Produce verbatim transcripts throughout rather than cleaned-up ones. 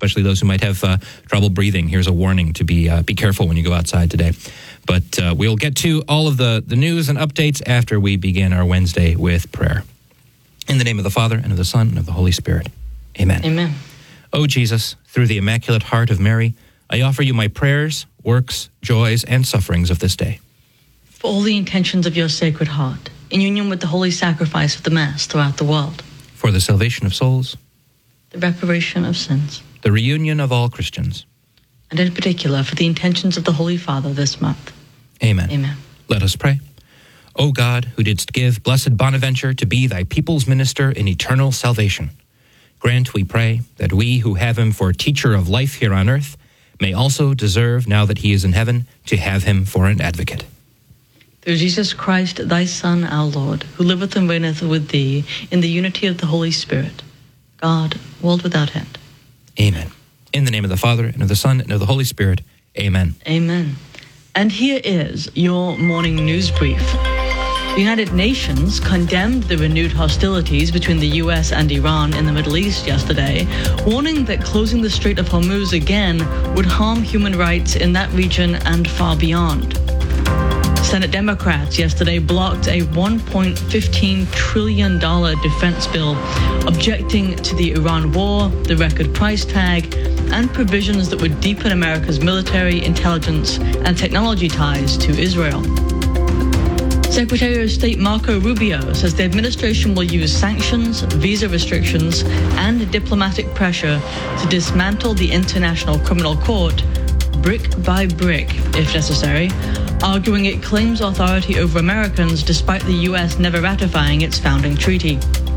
especially those who might have uh, trouble breathing. Here's a warning to be uh, be careful when you go outside today. But uh, we'll get to all of the, the news and updates after we begin our Wednesday with prayer. In the name of the Father, and of the Son, and of the Holy Spirit. Amen. Amen. O Jesus, through the Immaculate Heart of Mary, I offer you my prayers, works, joys, and sufferings of this day. For all the intentions of your Sacred Heart, in union with the holy sacrifice of the Mass throughout the world. For the salvation of souls. The reparation of sins. The reunion of all Christians. And in particular, for the intentions of the Holy Father this month. Amen. Amen. Let us pray. O God, who didst give blessed Bonaventure to be thy people's minister in eternal salvation, grant, we pray, that we who have him for teacher of life here on earth may also deserve, now that he is in heaven, to have him for an advocate. Through Jesus Christ, thy Son, our Lord, who liveth and reigneth with thee in the unity of the Holy Spirit, God, world without end. Amen. In the name of the Father, and of the Son, and of the Holy Spirit. Amen. Amen. And here is your morning news brief. The United Nations condemned the renewed hostilities between the U S and Iran in the Middle East yesterday, warning that closing the Strait of Hormuz again would harm human rights in that region and far beyond. Senate Democrats yesterday blocked a one point one five trillion dollars defense bill, objecting to the Iran war, the record price tag, and provisions that would deepen America's military, intelligence, and technology ties to Israel. Secretary of State Marco Rubio says the administration will use sanctions, visa restrictions, and diplomatic pressure to dismantle the International Criminal Court brick by brick, if necessary, arguing it claims authority over Americans despite the U S never ratifying its founding treaty.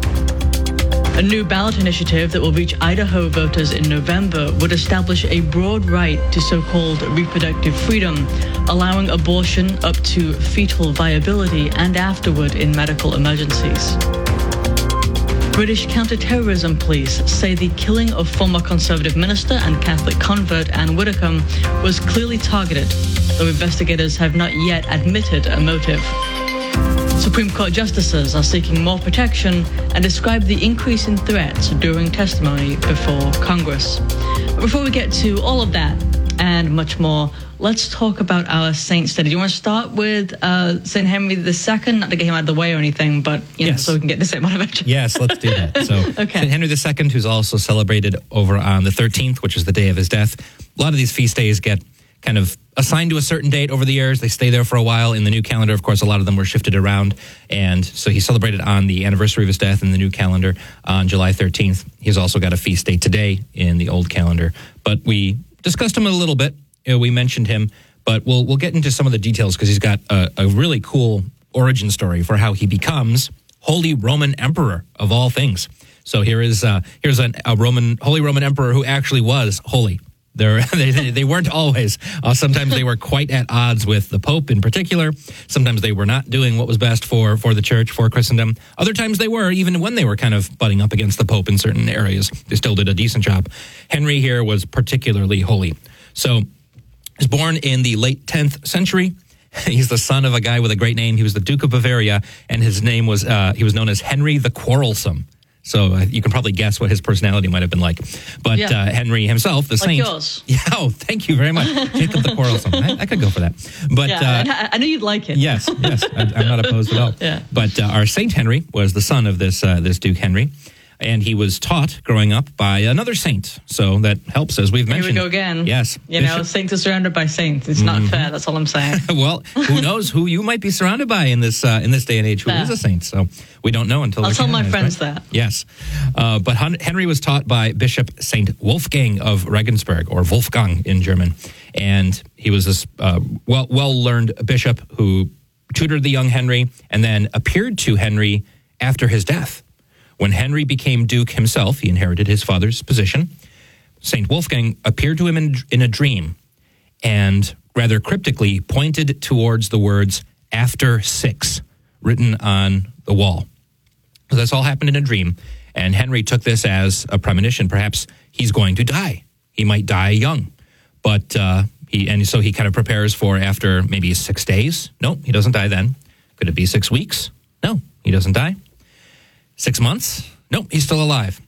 A new ballot initiative that will reach Idaho voters in November would establish a broad right to so-called reproductive freedom, allowing abortion up to fetal viability and afterward in medical emergencies. British counter-terrorism police say the killing of former Conservative minister and Catholic convert Anne Widdecombe was clearly targeted, though investigators have not yet admitted a motive. Supreme Court justices are seeking more protection and describe the increase in threats during testimony before Congress. But before we get to all of that and much more, let's talk about our saints today. Do you want to start with uh, Saint Henry the Second? Not to get him out of the way or anything, but you know, yes. so we can get to Saint Bonaventure. Yes, let's do that. So okay. Saint Henry the Second, who's also celebrated over on the thirteenth, which is the day of his death. A lot of these feast days get kind of assigned to a certain date over the years. They stay there for a while. In the new calendar, of course, a lot of them were shifted around. And so he celebrated on the anniversary of his death in the new calendar on July thirteenth. He's also got a feast day today in the old calendar. But we discussed him a little bit. You know, we mentioned him, but we'll we'll get into some of the details because he's got a, a really cool origin story for how he becomes Holy Roman Emperor of all things. So here is uh, here's an, a Roman Holy Roman Emperor who actually was holy. They're, they they weren't always. Uh, sometimes they were quite at odds with the Pope in particular. Sometimes they were not doing what was best for, for the Church, for Christendom. Other times they were, even when they were kind of butting up against the Pope in certain areas. They still did a decent job. Henry here was particularly holy. So he was born in the late tenth century. He's the son of a guy with a great name. He was the Duke of Bavaria, and his name was, uh, he was known as Henry the Quarrelsome. So uh, you can probably guess what his personality might have been like. But yeah. uh, Henry himself, the like saint. Yours. Yeah, oh, thank you very much. Jacob the Quarrelsome. I, I could go for that. But yeah, uh, I, I knew you'd like it. Yes, yes. I, I'm not opposed at all. Yeah. But uh, our Saint Henry was the son of this uh, this Duke Henry. And he was taught growing up by another saint. So that helps, as we've mentioned. Here we go again. Yes. You Bishop. know, saints are surrounded by saints. It's not mm-hmm. fair. That's all I'm saying. Well, who knows who you might be surrounded by in this uh, in this day and age who fair. is a saint. So we don't know until I'll tell my friends right? that. Yes. Uh, but Henry was taught by Bishop Saint Wolfgang of Regensburg, or Wolfgang in German. And he was this uh, well, well-learned bishop who tutored the young Henry and then appeared to Henry after his death. When Henry became Duke himself, he inherited his father's position. Saint Wolfgang appeared to him in, in a dream and rather cryptically pointed towards the words, after six, written on the wall. So this all happened in a dream, and Henry took this as a premonition. Perhaps he's going to die. He might die young. But uh, he, and so he kind of prepares for after maybe six days. No, he doesn't die then. Could it be six weeks? No, he doesn't die. Six months? Nope, he's still alive.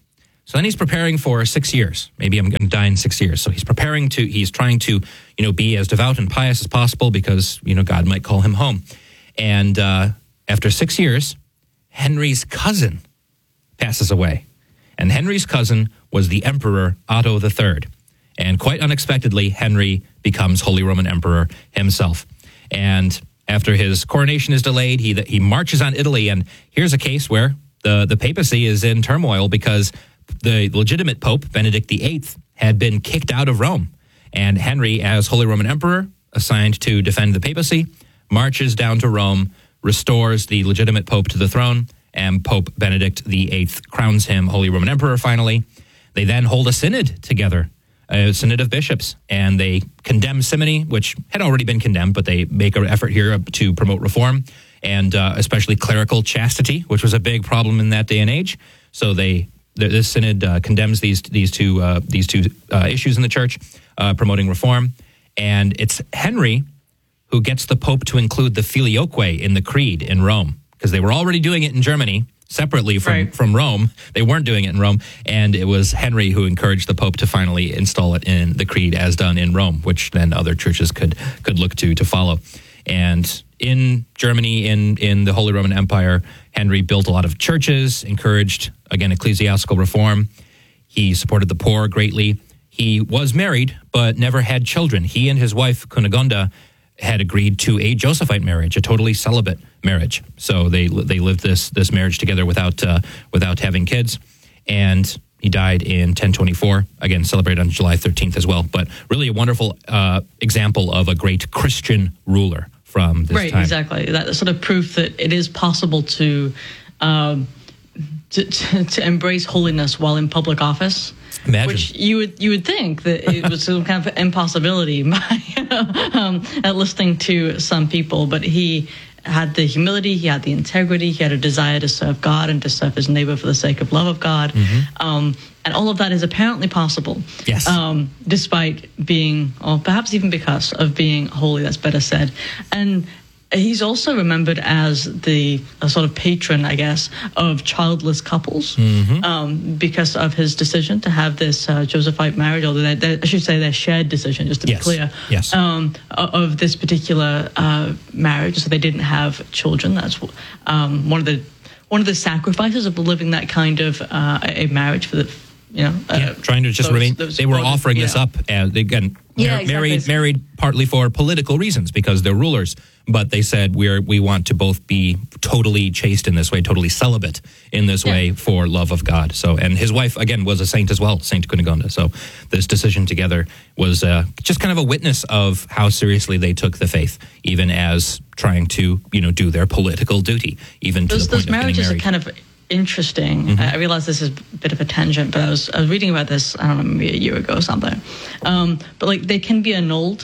So then he's preparing for six years. Maybe I'm going to die in six years. So he's preparing to, he's trying to, you know, be as devout and pious as possible because, you know, God might call him home. And uh, after six years, Henry's cousin passes away. And Henry's cousin was the Emperor Otto the Third. And quite unexpectedly, Henry becomes Holy Roman Emperor himself. And after his coronation is delayed, he he marches on Italy. And here's a case where the, the papacy is in turmoil because the legitimate Pope, Benedict the Eighth, had been kicked out of Rome. And Henry, as Holy Roman Emperor, assigned to defend the papacy, marches down to Rome, restores the legitimate Pope to the throne, and Pope Benedict the Eighth crowns him Holy Roman Emperor finally. They then hold a synod together, a synod of bishops, and they condemn simony, which had already been condemned, but they make an effort here to promote reform, and uh, especially clerical chastity, which was a big problem in that day and age. So they this synod uh, condemns these these two uh, these two uh, issues in the church, uh, promoting reform, and it's Henry who gets the Pope to include the filioque in the creed in Rome, because they were already doing it in Germany separately from, right. from Rome. They weren't doing it in Rome, and it was Henry who encouraged the Pope to finally install it in the creed as done in Rome, which then other churches could could look to to follow. And in Germany, in, in the Holy Roman Empire, Henry built a lot of churches, encouraged, again, ecclesiastical reform. He supported the poor greatly. He was married, but never had children. He and his wife, Cunegonda, had agreed to a Josephite marriage, a totally celibate marriage. So they they lived this this marriage together without uh, without having kids. And he died in ten twenty-four, again, celebrated on July thirteenth as well. But really a wonderful uh, example of a great Christian ruler from this right, time. Right, exactly. That sort of proof that it is possible to, um, to, to to embrace holiness while in public office. Imagine. Which you would you would think that it was some kind of impossibility by um, at listening to some people, but he had the humility, he had the integrity, he had a desire to serve God and to serve his neighbor for the sake of love of God, mm-hmm. um, and all of that is apparently possible. Yes, um, despite being, or perhaps even because of being holy. That's better said, and. He's also remembered as the a sort of patron, I guess, of childless couples mm-hmm. um, because of his decision to have this uh, Josephite marriage, or their, their, I should say their shared decision, just to yes. be clear, yes. um, of this particular uh, marriage. So they didn't have children. That's um, one of the one of the sacrifices of living that kind of uh, a marriage for the. You know, uh, yeah, trying to just those, remain. Those they were voted, offering yeah. this up as again yeah, mar- exactly. married, married partly for political reasons because they're rulers. But they said we're we want to both be totally chaste in this way, totally celibate in this yeah. way for love of God. So, and his wife again was a saint as well, Saint Cunegonda. So, this decision together was uh, just kind of a witness of how seriously they took the faith, even as trying to you know do their political duty, even those, to the point those of getting married. Are kind of interesting. Mm-hmm. I realize this is a bit of a tangent, but I was I was reading about this, I don't know, maybe a year ago or something. Um, but like they can be annulled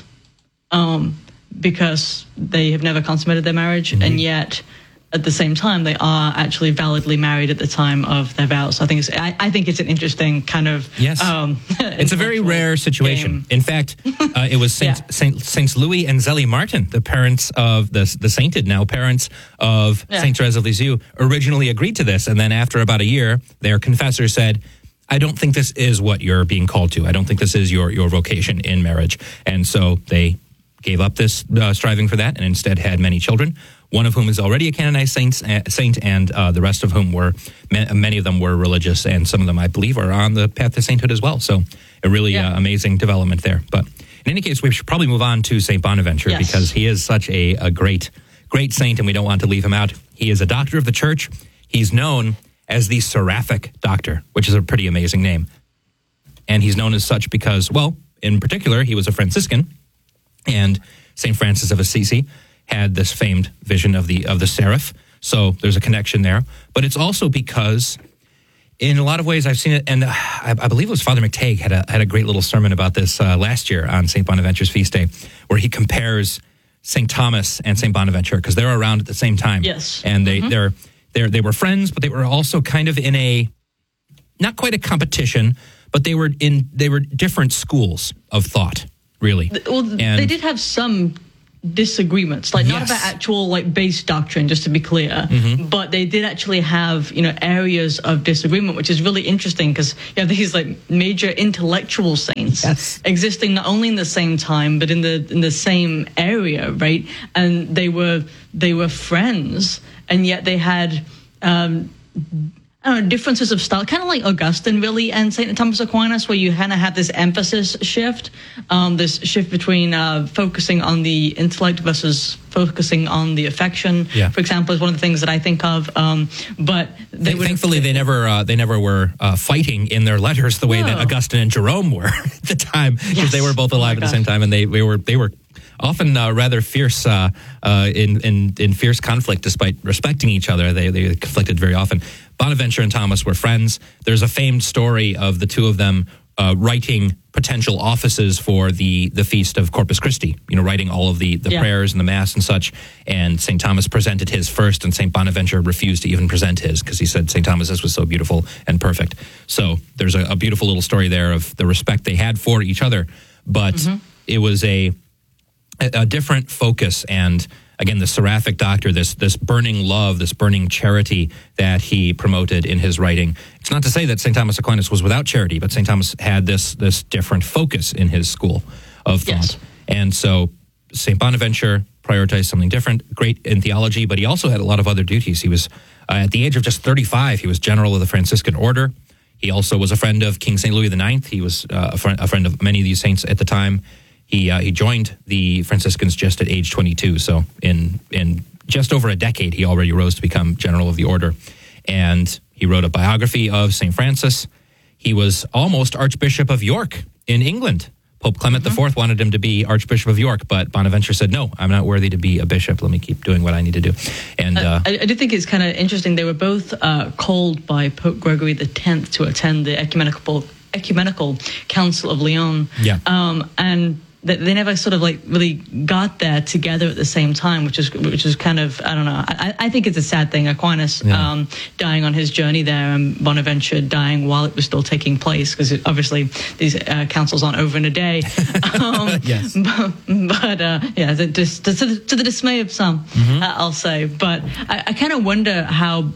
um, because they have never consummated their marriage, mm-hmm. and yet at the same time they are actually validly married at the time of their vows. So I think it's I, I think it's an interesting kind of yes. Um, it's a very rare situation. Game. In fact, uh, it was Saint, yeah. Saint Saints Louis and Zélie Martin, the parents of the the sainted now parents of yeah. Saint Therese of Lisieux, originally agreed to this, and then after about a year, their confessor said, "I don't think this is what you're being called to. I don't think this is your your vocation in marriage," and so they gave up this uh, striving for that, and instead had many children. One of whom is already a canonized saint, uh, saint and uh, the rest of whom were, many of them were religious, and some of them, I believe, are on the path to sainthood as well. So a really yeah. uh, amazing development there. But in any case, we should probably move on to Saint Bonaventure yes. because he is such a, a great, great saint, and we don't want to leave him out. He is a doctor of the church. He's known as the Seraphic Doctor, which is a pretty amazing name. And he's known as such because, well, in particular, he was a Franciscan, and Saint Francis of Assisi had this famed vision of the of the seraph. So there's a connection there. But it's also because in a lot of ways I've seen it, and I, I believe it was Father McTagg had a had a great little sermon about this uh, last year on Saint Bonaventure's feast day, where he compares Saint Thomas and Saint Bonaventure because they're around at the same time. Yes. And they mm-hmm. they're they they were friends, but they were also kind of in a not quite a competition, but they were in they were different schools of thought, really. Well, and, they did have some disagreements, like not Yes. about actual like base doctrine, just to be clear, Mm-hmm. but they did actually have, you know, areas of disagreement, which is really interesting because you have these like major intellectual saints Yes. existing not only in the same time but in the in the same area, right? And they were they were friends, and yet they had um, I don't know, differences of style, kind of like Augustine, really, and Saint Thomas Aquinas, where you kind of have this emphasis shift, um, this shift between uh, focusing on the intellect versus focusing on the affection. Yeah. For example, is one of the things that I think of. Um, but they Th- would, Thankfully, they never uh, they never were uh, fighting in their letters the way No. that Augustine and Jerome were at the time, because Yes. they were both Oh my alive at the gosh. same time, and they, they were they were often uh, rather fierce uh, uh, in, in in fierce conflict, despite respecting each other. They they conflicted very often. Bonaventure and Thomas were friends. There's a famed story of the two of them uh, writing potential offices for the the feast of Corpus Christi. You know, writing all of the the Yeah. prayers and the mass and such. And Saint Thomas presented his first, and Saint Bonaventure refused to even present his because he said Saint Thomas's was so beautiful and perfect. So there's a, a beautiful little story there of the respect they had for each other, but Mm-hmm. it was a a different focus. And again, the seraphic doctor, this this burning love, this burning charity that he promoted in his writing. It's not to say that Saint Thomas Aquinas was without charity, but Saint Thomas had this this different focus in his school of thought. Yes. And so Saint Bonaventure prioritized something different, great in theology, but he also had a lot of other duties. He was, uh, at the age of just thirty-five, he was general of the Franciscan order. He also was a friend of King Saint Louis the Ninth. He was uh, a, friend, a friend of many of these saints at the time. He uh, he joined the Franciscans just at age twenty-two. So in in just over a decade, he already rose to become general of the order. And he wrote a biography of Saint Francis. He was almost Archbishop of York in England. Pope Clement the Fourth wanted him to be Archbishop of York, but Bonaventure said, no, I'm not worthy to be a bishop. Let me keep doing what I need to do. And uh, I, I do think it's kind of interesting. They were both uh, called by Pope Gregory the Tenth to attend the ecumenical ecumenical Council of Lyon. Yeah. Um, and they, they never sort of like really got there together at the same time, which is which is kind of, I don't know. I, I think it's a sad thing. Aquinas Yeah. um, dying on his journey there, and Bonaventure dying while it was still taking place, because obviously these uh, councils aren't over in a day. Um, Yes. But, but uh, yeah, the, dis, to, the, to the dismay of some, uh, I'll say. But I, I kind of wonder how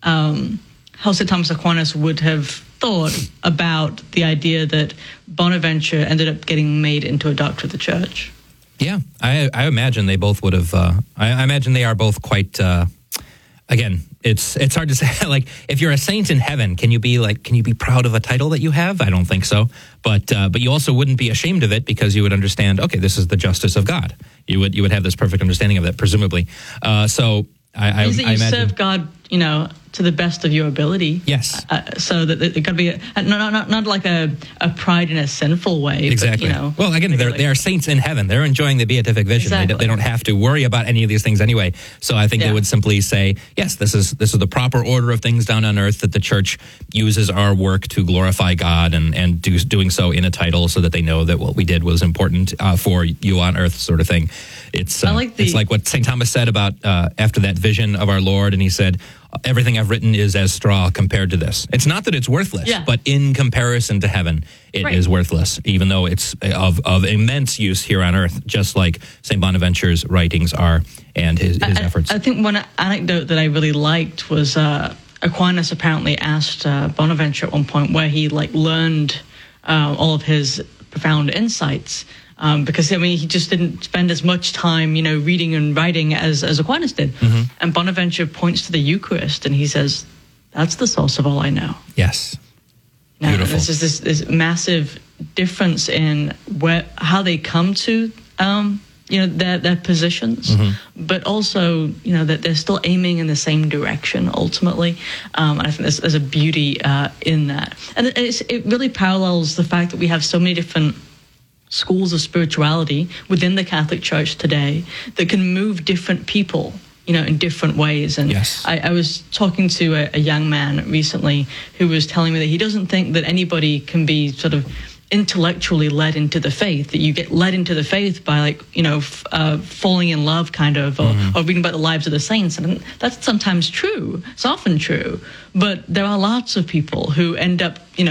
um, how Saint Thomas Aquinas would have thought about the idea that Bonaventure ended up getting made into a doctor of the church. yeah, I, I imagine they both would have, uh, I, I imagine they are both quite, uh, again, it's it's hard to say. Like, if you're a saint in heaven, can you be like, can you be proud of a title that you have? I don't think so. But uh, but you also wouldn't be ashamed of it, because you would understand, okay, this is the justice of God. You would you would have this perfect understanding of that, presumably. Uh, so I, I, Is that I you imagine. serve God, you know, to the best of your ability. Yes. Uh, so that it got to be a, not, not not like a, a pride in a sinful way. Exactly. But, you know, well, again, they're, like- they are saints in heaven. They're enjoying the beatific vision. They, Exactly. don't- they don't have to worry about any of these things anyway. So I think Yeah. they would simply say, yes, this is this is the proper order of things down on earth, that the church uses our work to glorify God, and, and do, doing so in a title so that they know that what we did was important uh, for you on earth, sort of thing. It's, uh, I like the- it's like what Saint Thomas said about uh, after that vision of our Lord, and he said, everything I've written is as straw compared to this. It's not that it's worthless, Yeah. but in comparison to heaven, it Right. is worthless, even though it's of, of immense use here on earth, just like Saint Bonaventure's writings are, and his, his I, efforts. I think one anecdote that I really liked was uh, Aquinas apparently asked uh, Bonaventure at one point where he like learned uh, all of his profound insights. Um, because I mean, he just didn't spend as much time, you know, reading and writing as, as Aquinas did. Mm-hmm. And Bonaventure points to the Eucharist and he says, "That's the source of all I know." Yes. Now, Beautiful. This is this, this massive difference in where how they come to, um, you know, their their positions, Mm-hmm. but also, you know, that they're still aiming in the same direction ultimately. Um, and I think there's, there's a beauty uh, in that, and it, it's, it really parallels the fact that we have so many different schools of spirituality within the Catholic Church today that can move different people, you know, in different ways. And Yes. I, I was talking to a, a young man recently who was telling me that he doesn't think that anybody can be sort of intellectually led into the faith, that you get led into the faith by, like, you know, f- uh, falling in love kind of, or, or reading about the lives of the saints. And that's sometimes true. It's often true. But there are lots of people who end up, you know,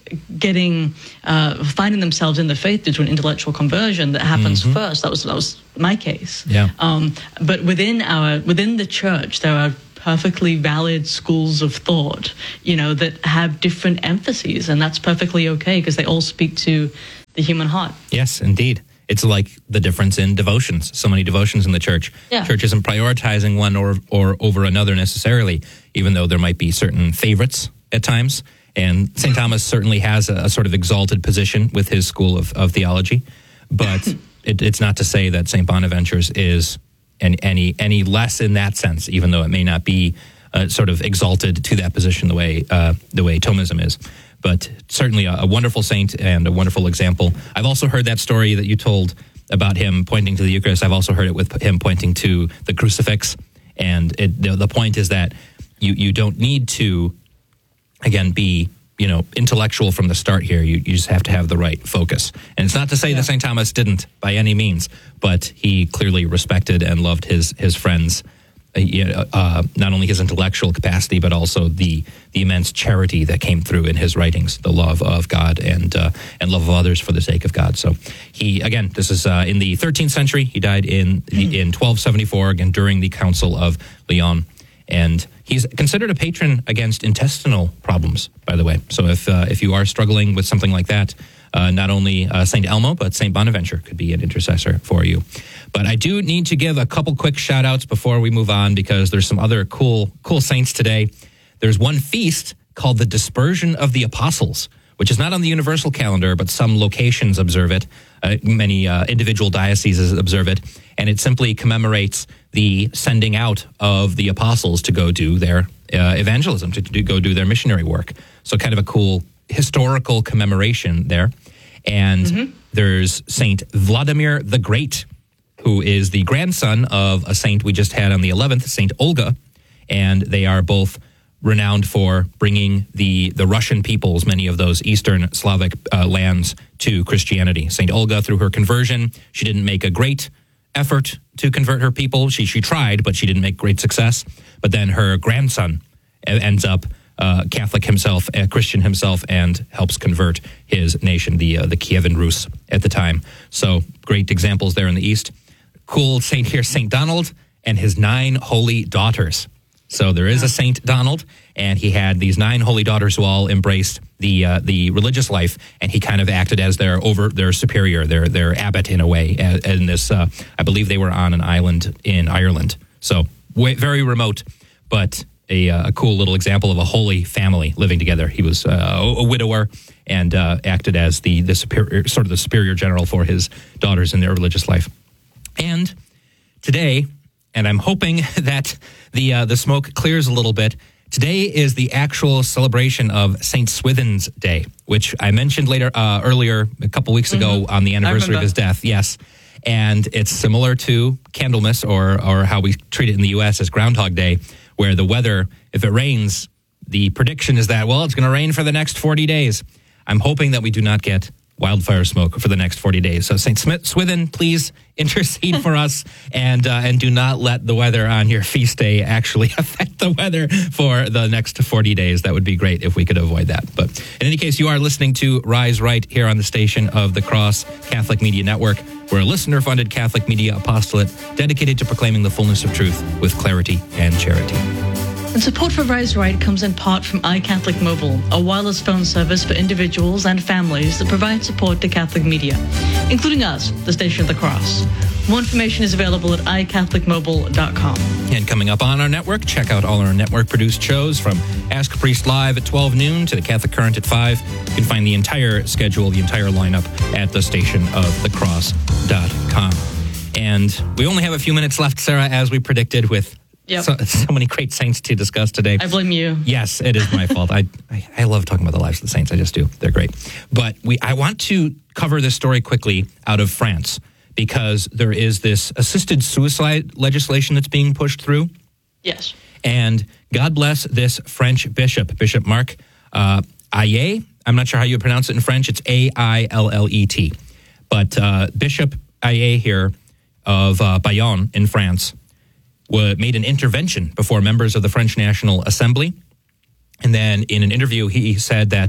getting, uh, finding themselves in the faith due to an intellectual conversion that happens mm-hmm. first. That was that was my case. Yeah. Um, but within our within the church, there are perfectly valid schools of thought, you know, that have different emphases, and that's perfectly okay because they all speak to the human heart. Yes, indeed. It's like the difference in devotions. So many devotions in the church. Yeah. Church isn't prioritizing one or or over another necessarily, even though there might be certain favorites at times. And Saint Thomas certainly has a, a sort of exalted position with his school of, of theology. But it, it's not to say that Saint Bonaventure's is any, any any less in that sense, even though it may not be uh, sort of exalted to that position the way uh, the way Thomism is. But certainly a, a wonderful saint and a wonderful example. I've also heard that story that you told about him pointing to the Eucharist. I've also heard it with him pointing to the crucifix. And it, the, the point is that you, you don't need to, again, be, you know, intellectual from the start here. You, you just have to have the right focus. And it's not to say yeah. that Saint Thomas didn't by any means, but he clearly respected and loved his, his friends. Uh, uh, not only his intellectual capacity, but also the the immense charity that came through in his writings, the love of God and uh, and love of others for the sake of God. So he, again, this is uh, in the thirteenth century. He died in in twelve seventy-four, again, during the Council of Lyon. And he's considered a patron against intestinal problems, by the way. So if uh, if you are struggling with something like that, uh, not only uh, Saint Elmo, but Saint Bonaventure could be an intercessor for you. But I do need to give a couple quick shout outs before we move on, because there's some other cool, cool saints today. There's one feast called the Dispersion of the Apostles, which is not on the universal calendar, but some locations observe it. Uh, many uh, individual dioceses observe it. And it simply commemorates the sending out of the apostles to go do their uh, evangelism, to, to go do their missionary work. So kind of a cool historical commemoration there. And mm-hmm. there's Saint Vladimir the Great, who is the grandson of a saint we just had on the eleventh, Saint Olga. And they are both renowned for bringing the, the Russian peoples, many of those Eastern Slavic uh, lands, to Christianity. Saint Olga, through her conversion, she didn't make a great effort to convert her people. She she tried, but she didn't make great success. But then her grandson ends up uh, Catholic himself, a Christian himself, and helps convert his nation, the uh, the Kievan Rus at the time. So great examples there in the East. Cool saint here, Saint Donald and his nine holy daughters. So there is a Saint Donald, and he had these nine holy daughters who all embraced the uh, the religious life, and he kind of acted as their over their superior, their their abbot in a way. And this, uh, I believe, they were on an island in Ireland, so way, very remote, but a, a cool little example of a holy family living together. He was uh, a widower and uh, acted as the the superior, sort of the superior general for his daughters in their religious life. And today, and I'm hoping that the uh, the smoke clears a little bit, today is the actual celebration of Saint Swithin's Day, which I mentioned later uh, earlier a couple weeks ago mm-hmm. on the anniversary of his death. Yes, and it's similar to Candlemas, or or how we treat it in the U S as Groundhog Day, where the weather, if it rains, the prediction is that, well, it's going to rain for the next forty days. I'm hoping that we do not get wildfire smoke for the next forty days. So Saint Swithin, please intercede for us, and uh, and do not let the weather on your feast day actually affect the weather for the next forty days. That would be great if we could avoid that. But in any case, you are listening to Rise Right here on the station of the Cross Catholic Media Network. We're a listener-funded Catholic media apostolate dedicated to proclaiming the fullness of truth with clarity and charity. And support for Rise Right comes in part from iCatholic Mobile, a wireless phone service for individuals and families that provide support to Catholic media, including us, the Station of the Cross. More information is available at i catholic mobile dot com. And coming up on our network, check out all our network-produced shows from Ask a Priest Live at twelve noon to the Catholic Current at five. You can find the entire schedule, the entire lineup at the station of the cross dot com. And we only have a few minutes left, Sarah, as we predicted, with Yep. So, so many great saints to discuss today. I blame you. Yes, it is my fault. I, I I love talking about the lives of the saints. I just do. They're great. But we I want to cover this story quickly out of France, because there is this assisted suicide legislation that's being pushed through. Yes. And God bless this French bishop, Bishop Marc uh, Aillet. I'm not sure how you pronounce it in French. It's A I L L E T. But uh, Bishop Aillet here of uh, Bayonne in France made an intervention before members of the French National Assembly. And then in an interview, he said that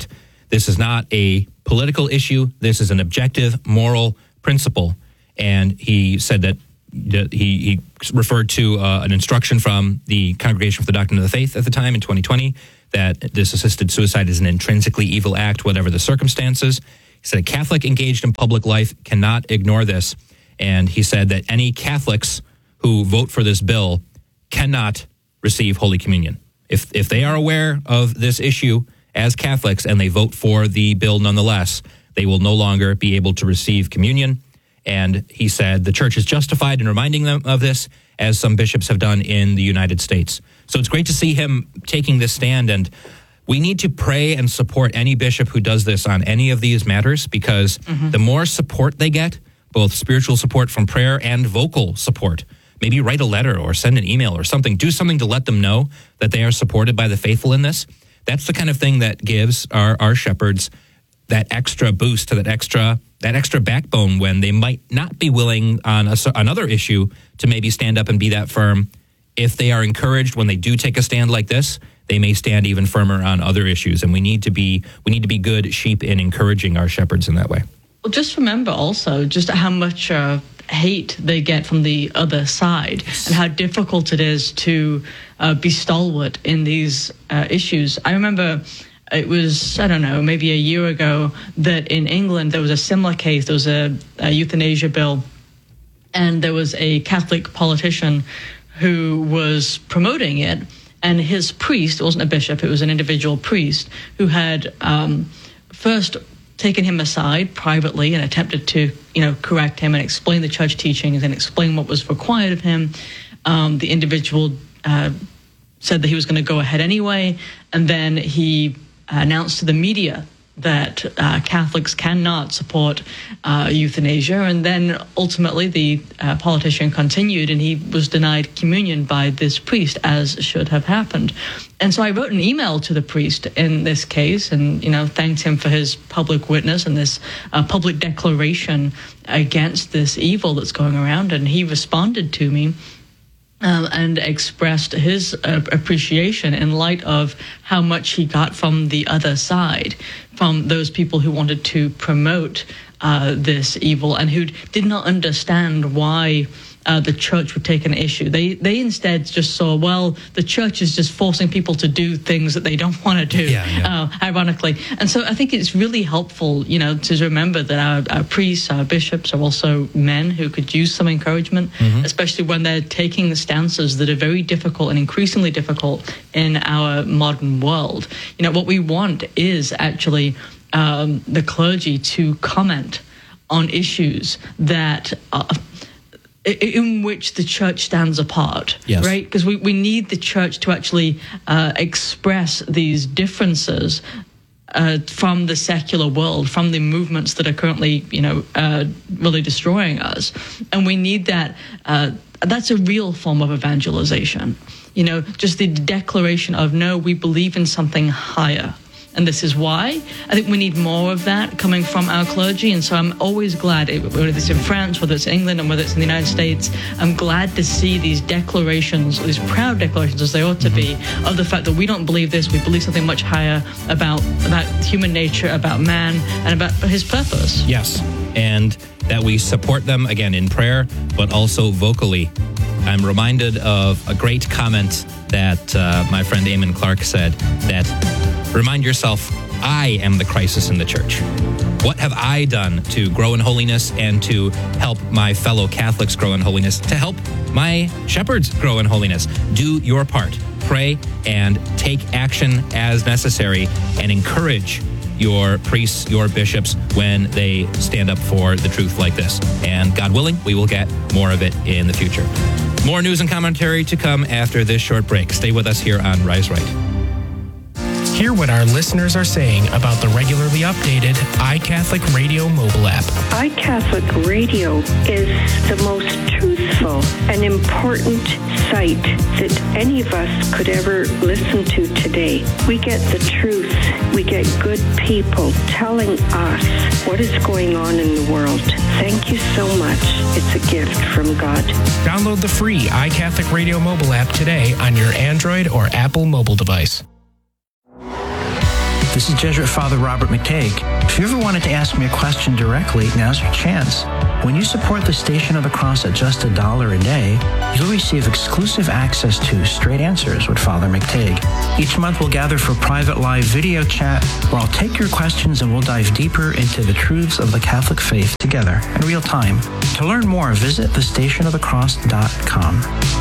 This is not a political issue. This is an objective moral principle. And he said that he, he referred to uh, an instruction from the Congregation for the Doctrine of the Faith at the time in twenty twenty that this assisted suicide is an intrinsically evil act, whatever the circumstances. He said a Catholic engaged in public life cannot ignore this. And he said that any Catholics who vote for this bill cannot receive Holy Communion. If if they are aware of this issue as Catholics and they vote for the bill nonetheless, they will no longer be able to receive communion. And he said the church is justified in reminding them of this, as some bishops have done in the United States. So it's great to see him taking this stand, and we need to pray and support any bishop who does this on any of these matters, because mm-hmm. the more support they get, both spiritual support from prayer and vocal support, maybe write a letter or send an email or something, do something to let them know that they are supported by the faithful in this. That's the kind of thing that gives our, our shepherds that extra boost, to that extra that extra backbone when they might not be willing on a, another issue to maybe stand up and be that firm. If they are encouraged when they do take a stand like this, they may stand even firmer on other issues. And we need to be we need to be good sheep in encouraging our shepherds in that way. Well, just remember also just how much uh, hate they get from the other side, and how difficult it is to uh, be stalwart in these uh, issues. I remember it was, I don't know, maybe a year ago that in England there was a similar case. There was a, a euthanasia bill, and there was a Catholic politician who was promoting it, and his priest, it wasn't a bishop, it was an individual priest, who had um, first taken him aside privately and attempted to, you know, correct him and explain the church teachings and explain what was required of him. Um, the individual uh, said that he was going to go ahead anyway, and then he announced to the media that uh, Catholics cannot support uh, euthanasia, and then ultimately the uh, politician continued, and he was denied communion by this priest, as should have happened. And so I wrote an email to the priest in this case, and you know thanked him for his public witness and this uh, public declaration against this evil that's going around, and he responded to me. Um, and expressed his uh, appreciation in light of how much he got from the other side, from those people who wanted to promote uh, this evil and who did not understand why uh, the church would take an issue. They they instead just saw, well, the church is just forcing people to do things that they don't want to do, yeah, yeah. Uh, ironically. And so I think it's really helpful, you know, to remember that our, our priests, our bishops are also men who could use some encouragement, mm-hmm. especially when they're taking the stances that are very difficult and increasingly difficult in our modern world. You know, what we want is actually um, the clergy to comment on issues that are in which the church stands apart, yes. right? Because we, we need the church to actually uh, express these differences uh, from the secular world, from the movements that are currently, you know, uh, really destroying us. And we need that. Uh, that's a real form of evangelization. You know, just the declaration of, no, we believe in something higher. And this is why. I think we need more of that coming from our clergy. And so I'm always glad, whether it's in France, whether it's in England, and whether it's in the United States, I'm glad to see these declarations, these proud declarations, as they ought to be, of the fact that we don't believe this, we believe something much higher about, about human nature, about man, and about his purpose. Yes, and that we support them, again, in prayer, but also vocally. I'm reminded of a great comment that uh, my friend Eamon Clark said, that remind yourself, I am the crisis in the church. What have I done to grow in holiness and to help my fellow Catholics grow in holiness, to help my shepherds grow in holiness? Do your part. Pray and take action as necessary, and encourage your priests, your bishops, when they stand up for the truth like this. And God willing, we will get more of it in the future. More news and commentary to come after this short break. Stay with us here on Rise Right. Hear what our listeners are saying about the regularly updated iCatholic Radio mobile app. iCatholic Radio is the most truthful and important site that any of us could ever listen to today. We get the truth. We get good people telling us what is going on in the world. Thank you so much. It's a gift from God. Download the free iCatholic Radio mobile app today on your Android or Apple mobile device. This is Jesuit Father Robert McTague. If you ever wanted to ask me a question directly, now's your chance. When you support the Station of the Cross at just a dollar a day, you'll receive exclusive access to Straight Answers with Father McTague. Each month we'll gather for private live video chat where I'll take your questions and we'll dive deeper into the truths of the Catholic faith together in real time. To learn more, visit the station of the cross dot com.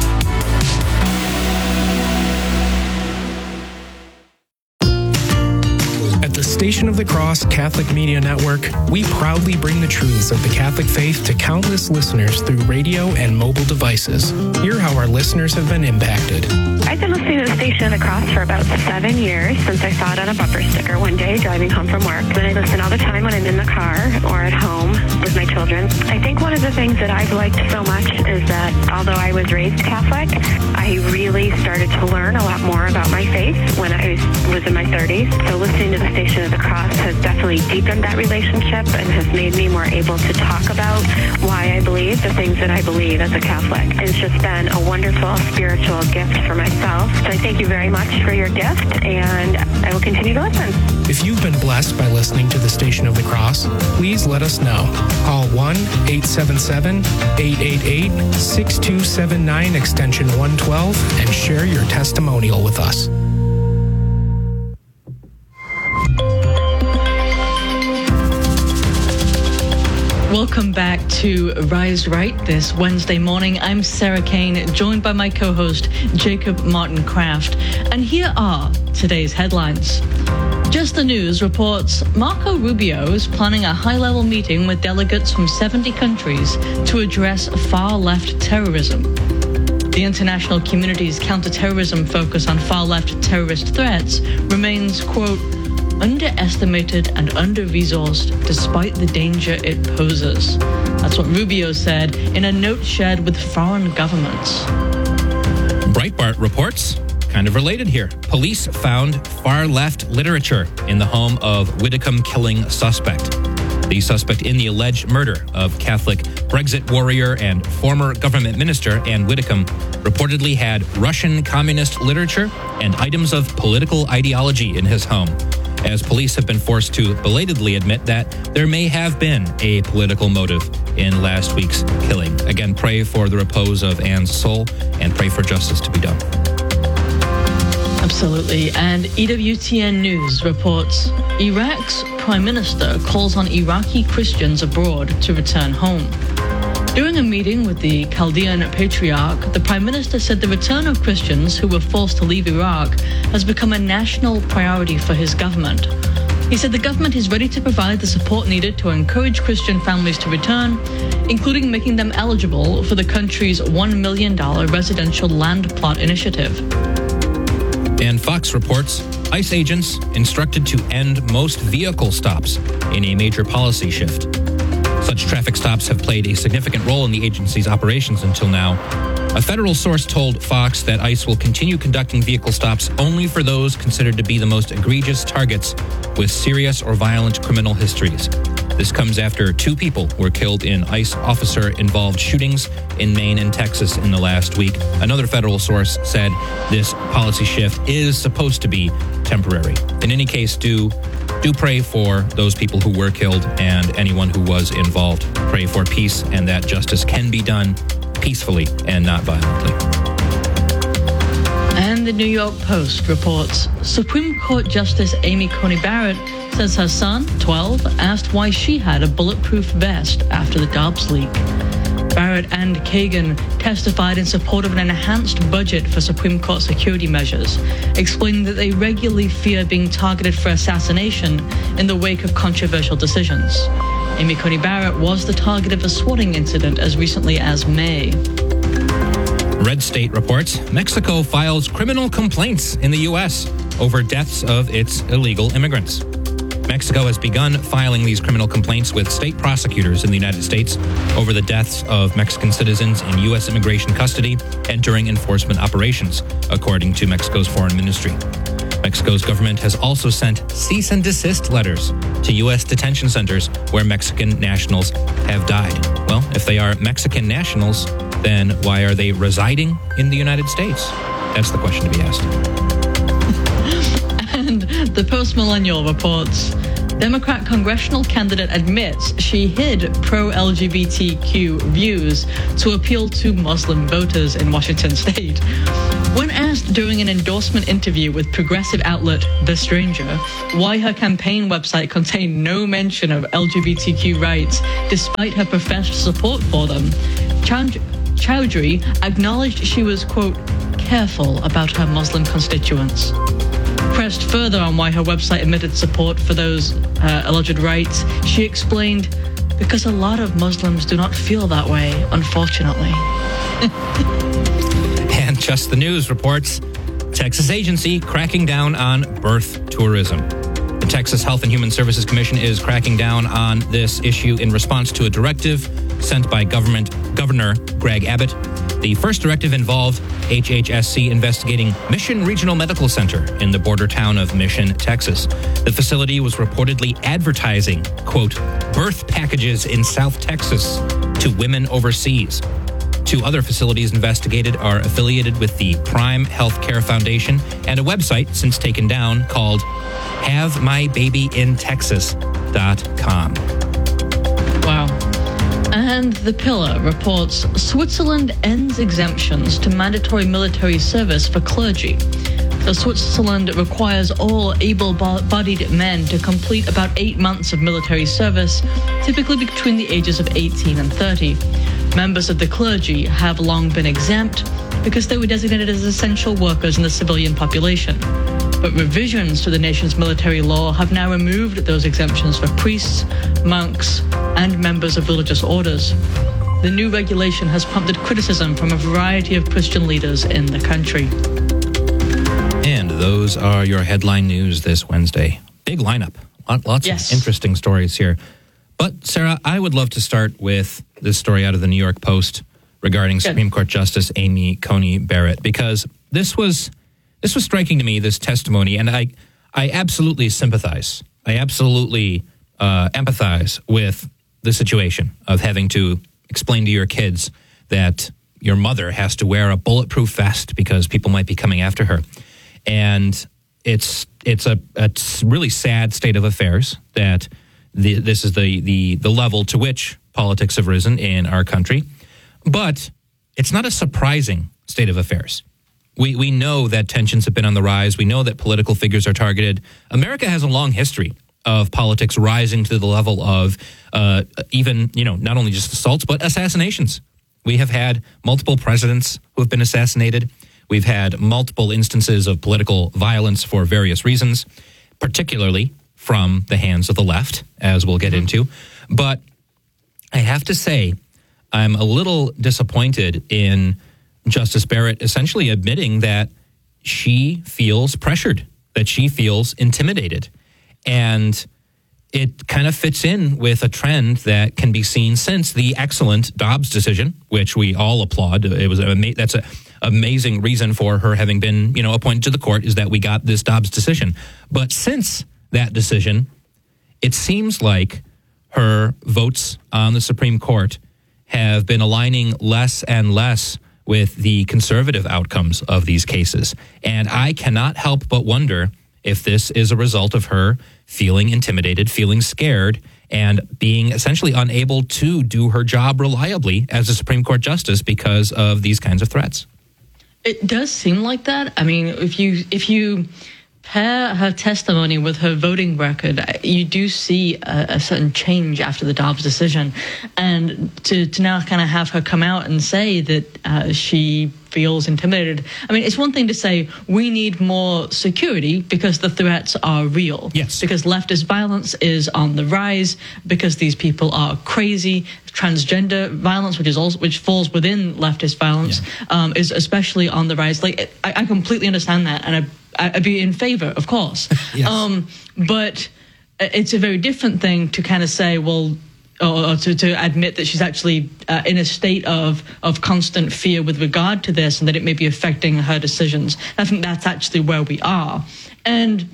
The Station of the Cross Catholic Media Network, we proudly bring the truths of the Catholic faith to countless listeners through radio and mobile devices. Hear how our listeners have been impacted. I've been listening to the Station of the Cross for about seven years since I saw it on a bumper sticker one day driving home from work. Then I listen all the time when I'm in the car or at home with my children. I think one of the things that I've liked so much is that although I was raised Catholic, I really started to learn a lot more about my faith when I was in my thirties. So listening to the Station of the Cross has definitely deepened that relationship and has made me more able to talk about why I believe the things that I believe as a Catholic. It's just been a wonderful spiritual gift for myself. So I thank you very much for your gift, and I will continue to listen. If you've been blessed by listening to the Station of the Cross, please let us know. Call one eight seven seven, eight eight eight, six two seven nine extension one twelve and share your testimonial with us. Welcome back to Rise Right this Wednesday morning. I'm Sarah Kane, joined by my co-host Jacob Martin Kraft. And here are today's headlines. Just the News reports Marco Rubio is planning a high-level meeting with delegates from seventy countries to address far-left terrorism. The international community's counterterrorism focus on far-left terrorist threats remains, quote, underestimated and under-resourced despite the danger it poses. That's what Rubio said in a note shared with foreign governments. Breitbart reports, kind of related here, police found far-left literature in the home of Whitcomb killing suspect. The suspect in the alleged murder of Catholic Brexit warrior and former government minister Anne Whitcomb reportedly had Russian communist literature and items of political ideology in his home, as police have been forced to belatedly admit that there may have been a political motive in last week's killing. Again, pray for the repose of Anne's soul and pray for justice to be done. Absolutely. And E W T N News reports Iraq's prime minister calls on Iraqi Christians abroad to return home. During a meeting with the Chaldean Patriarch, the Prime Minister said the return of Christians who were forced to leave Iraq has become a national priority for his government. He said the government is ready to provide the support needed to encourage Christian families to return, including making them eligible for the country's one million dollars residential land plot initiative. And Fox reports ICE agents instructed to end most vehicle stops in a major policy shift. Such traffic stops have played a significant role in the agency's operations until now. A federal source told Fox that ICE will continue conducting vehicle stops only for those considered to be the most egregious targets with serious or violent criminal histories. This comes after two people were killed in ICE officer-involved shootings in Maine and Texas in the last week. Another federal source said this policy shift is supposed to be temporary. In any case, do do pray for those people who were killed and anyone who was involved. Pray for peace and that justice can be done peacefully and not violently. And the New York Post reports Supreme Court Justice Amy Coney Barrett says her son, twelve, asked why she had a bulletproof vest after the Dobbs leak. Barrett and Kagan testified in support of an enhanced budget for Supreme Court security measures, explaining that they regularly fear being targeted for assassination in the wake of controversial decisions. Amy Coney Barrett was the target of a swatting incident as recently as May. Red State reports Mexico files criminal complaints in the U S over deaths of its illegal immigrants. Mexico has begun filing these criminal complaints with state prosecutors in the United States over the deaths of Mexican citizens in U S immigration custody and during enforcement operations, according to Mexico's foreign ministry. Mexico's government has also sent cease and desist letters to U S detention centers where Mexican nationals have died. Well, if they are Mexican nationals, then why are they residing in the United States? That's the question to be asked. And The Post-Millennial reports, Democrat congressional candidate admits she hid pro-L G B T Q views to appeal to Muslim voters in Washington state. When asked during an endorsement interview with progressive outlet The Stranger why her campaign website contained no mention of L G B T Q rights despite her professed support for them, Chand- Chowdhury acknowledged she was, quote, careful about her Muslim constituents. Pressed further on why her website admitted support for those uh, alleged rights, she explained, because a lot of Muslims do not feel that way, unfortunately. And Just the News reports, Texas agency cracking down on birth tourism. The Texas Health and Human Services Commission is cracking down on this issue in response to a directive sent by government Governor Greg Abbott. The first directive involved H H S C investigating Mission Regional Medical Center in the border town of Mission, Texas. The facility was reportedly advertising, quote, birth packages in South Texas to women overseas. Two other facilities investigated are affiliated with the Prime Healthcare Foundation and a website since taken down called have my baby in texas dot com. Wow. And The Pillar reports Switzerland ends exemptions to mandatory military service for clergy. So Switzerland requires all able-bodied men to complete about eight months of military service, typically between the ages of eighteen and thirty. Members of the clergy have long been exempt because they were designated as essential workers in the civilian population. But revisions to the nation's military law have now removed those exemptions for priests, monks, and members of religious orders. The new regulation has prompted criticism from a variety of Christian leaders in the country. And those are your headline news this Wednesday. Big lineup. Lots yes. of interesting stories here. But, Sarah, I would love to start with this story out of the New York Post regarding Good. Supreme Court Justice Amy Coney Barrett, because this was this was striking to me, this testimony, and I, I absolutely sympathize. I absolutely uh, empathize with the situation of having to explain to your kids that your mother has to wear a bulletproof vest because people might be coming after her. And it's it's a, a really sad state of affairs that the, this is the, the, the level to which politics have risen in our country. But it's not a surprising state of affairs. We we know that tensions have been on the rise. We know that political figures are targeted. America has a long history of politics rising to the level of uh, even, you know, not only just assaults, but assassinations. We have had multiple presidents who have been assassinated. We've had multiple instances of political violence for various reasons, particularly from the hands of the left, as we'll get into. But I have to say, I'm a little disappointed in Justice Barrett essentially admitting that she feels pressured, that she feels intimidated. And it kind of fits in with a trend that can be seen since the excellent Dobbs decision, which we all applaud. It was a, that's an amazing reason for her having been, you know, appointed to the court, is that we got this Dobbs decision. But since that decision, it seems like her votes on the Supreme Court have been aligning less and less with the conservative outcomes of these cases. And I cannot help but wonder if this is a result of her feeling intimidated, feeling scared, and being essentially unable to do her job reliably as a Supreme Court justice because of these kinds of threats. It does seem like that. I mean, if you if you pair her testimony with her voting record, you do see a, a certain change after the Dobbs decision. And to, to now kind of have her come out and say that uh, she feels intimidated. I mean, it's one thing to say we need more security because the threats are real. Yes. Because leftist violence is on the rise, because these people are crazy. Transgender violence, which is also which falls within leftist violence, yeah. um, is especially on the rise. Like, I, I completely understand that, and I I'd be in favor, of course. Yes. Um, but it's a very different thing to kind of say, well, or, or to, to admit that she's actually uh, in a state of, of constant fear with regard to this and that it may be affecting her decisions. I think that's actually where we are. And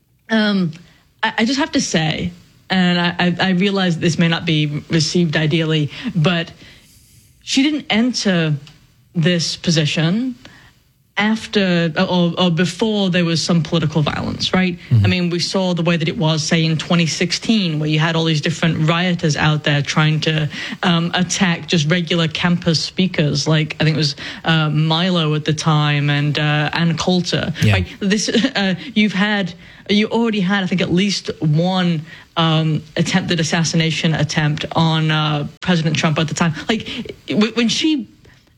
um, I, I just have to say, and I, I, I realize this may not be received ideally, but she didn't enter this position after or, or before there was some political violence, right? Mm-hmm. I mean, we saw the way that it was, say, in twenty sixteen, where you had all these different rioters out there trying to um, attack just regular campus speakers, like I think it was uh, Milo at the time and uh, Ann Coulter. Yeah. Right? This uh, you've had, you already had, I think, at least one um, attempted assassination attempt on uh, President Trump at the time. Like when she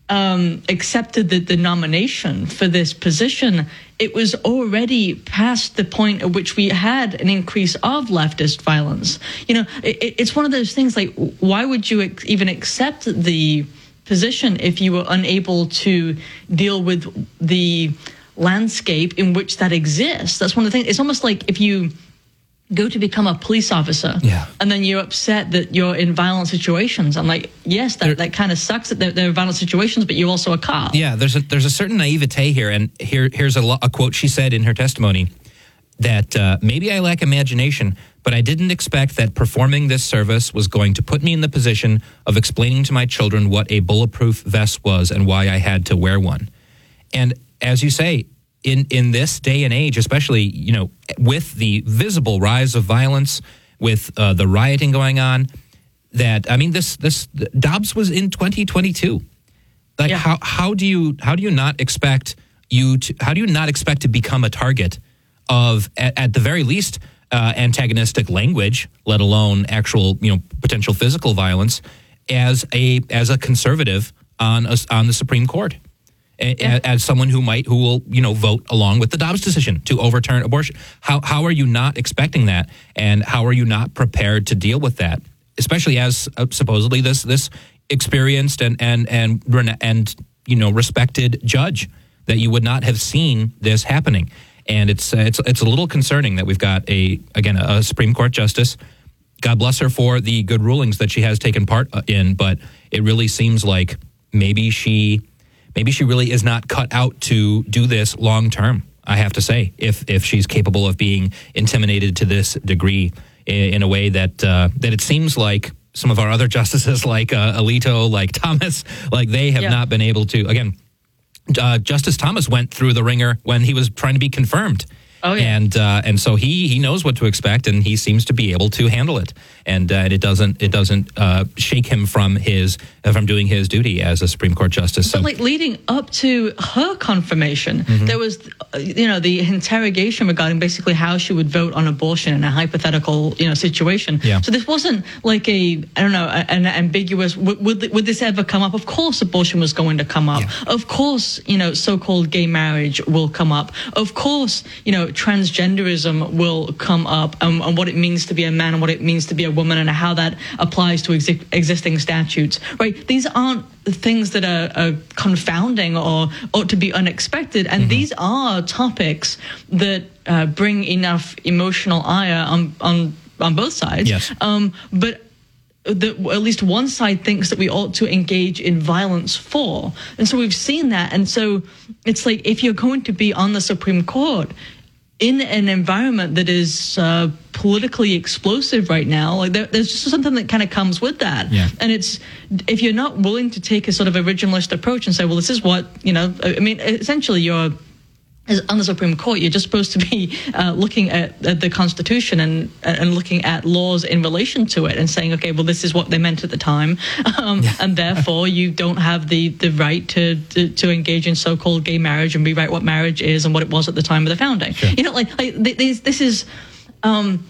Um, accepted the, the nomination for this position, it was already past the point at which we had an increase of leftist violence. You know, it, it's one of those things like, why would you ex- even accept the position if you were unable to deal with the landscape in which that exists? That's one of the things. It's almost like if you go to become a police officer, yeah. and then you're upset that you're in violent situations. I'm like, yes, that, that kind of sucks that they're, they're violent situations, but you're also a cop. Yeah, there's a there's a certain naivete here, and here here's a, lo- a quote she said in her testimony that uh, maybe I lack imagination, but I didn't expect that performing this service was going to put me in the position of explaining to my children what a bulletproof vest was and why I had to wear one. And as you say, In in this day and age, especially, you know, with the visible rise of violence, with uh, the rioting going on, that I mean, this this Dobbs was in twenty twenty-two. Like, yeah. how how do you how do you not expect you to how do you not expect to become a target of at, at the very least uh, antagonistic language, let alone actual, you know, potential physical violence, as a as a conservative on a, on the Supreme Court? Yeah. As someone who might, who will, you know, vote along with the Dobbs decision to overturn abortion. How how are you not expecting that, and how are you not prepared to deal with that, especially as uh, supposedly this this experienced and and and and you know respected judge, that you would not have seen this happening, and it's uh, it's it's a little concerning that we've got a again a, a Supreme Court justice. God bless her for the good rulings that she has taken part in, but it really seems like maybe she. Maybe she really is not cut out to do this long term, I have to say, if if she's capable of being intimidated to this degree in, in a way that uh, that it seems like some of our other justices, like uh, Alito, like Thomas, like they have yeah. not been able to. Again, uh, Justice Thomas went through the ringer when he was trying to be confirmed. Oh, yeah. And uh, and so he he knows what to expect, and he seems to be able to handle it, and uh, it doesn't it doesn't uh, shake him from his uh, from doing his duty as a Supreme Court justice. But so. like leading up to her confirmation, mm-hmm. there was uh, you know the interrogation regarding basically how she would vote on abortion in a hypothetical you know situation. Yeah. So this wasn't like a I don't know an ambiguous would would, would this ever come up? Of course, abortion was going to come up. Yeah. Of course, you know so-called gay marriage will come up. Of course, you know. transgenderism will come up, um, and what it means to be a man and what it means to be a woman and how that applies to exi- existing statutes, right? These aren't things that are, are confounding or ought to be unexpected, and mm-hmm. these are topics that uh, bring enough emotional ire on on, on both sides. Yes. Um, but that at least one side thinks that we ought to engage in violence for. And so we've seen that. And so it's like, if you're going to be on the Supreme Court in an environment that is uh, politically explosive right now, like there, there's just something that kind of comes with that. Yeah. And it's, if you're not willing to take a sort of originalist approach and say, well, this is what, you know, I mean, essentially you're, as on the Supreme Court, you're just supposed to be uh, looking at, at the Constitution and and looking at laws in relation to it and saying, okay, well, this is what they meant at the time, um, yeah. and therefore you don't have the, the right to, to to engage in so-called gay marriage and rewrite what marriage is and what it was at the time of the founding. Sure. You know, like, like this, this is... Um,